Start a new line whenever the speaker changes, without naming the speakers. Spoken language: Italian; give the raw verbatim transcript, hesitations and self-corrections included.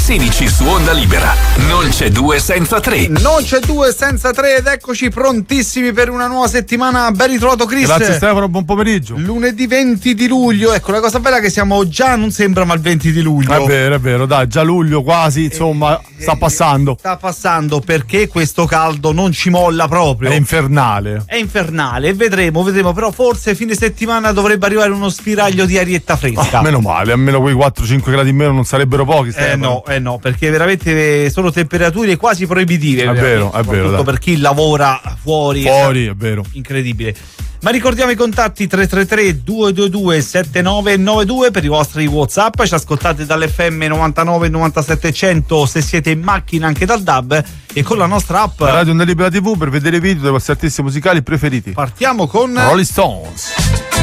sedici su Onda Libera. Non c'è due senza tre.
Non c'è due senza tre ed eccoci prontissimi per una nuova settimana. Ben ritrovato Chris.
Grazie Stefano, buon pomeriggio.
Lunedì venti di luglio. Ecco, la cosa bella è che siamo già, non sembra, ma il venti di luglio.
È vero, è vero, dai, già luglio quasi, insomma, eh, sta passando.
Sta passando perché questo caldo non ci molla proprio.
È infernale.
È infernale, vedremo, vedremo, però forse fine settimana dovrebbe arrivare uno spiraglio di arietta fresca.
Oh, meno male, almeno quei quattro cinque gradi in meno non sarebbero pochi.
Eh no, eh no, perché veramente sono temperature quasi proibitive.
È vero, è vero.
Soprattutto per chi lavora fuori.
Fuori, è vero.
Incredibile. Ma ricordiamo i contatti tre tre tre due due due sette nove nove due per i vostri WhatsApp. Ci ascoltate dall'F M novantanove novantasette cento se siete in macchina, anche dal D A B e con la nostra app
Radio Onda Libera tivù per vedere video dei vostri artisti musicali preferiti.
Partiamo con
Rolling Stones.